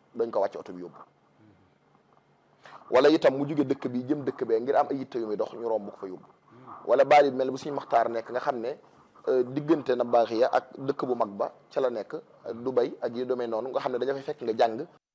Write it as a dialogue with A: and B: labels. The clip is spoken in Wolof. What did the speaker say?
A: dañ ko wàcc oto bi yóbbu wala itam mu jóge dëkk bi jëm dëkk bee ngir am ay yitte yu muy dox ñu romb ko fa yóbbu wala baali bi mel bu suñu maxtaar nekk nga xam ne diggante na baax ya ak dëkk bu mag ba ca la nekk du bay ak yi demee noonu nga xam ne daña fay fekk nga jàng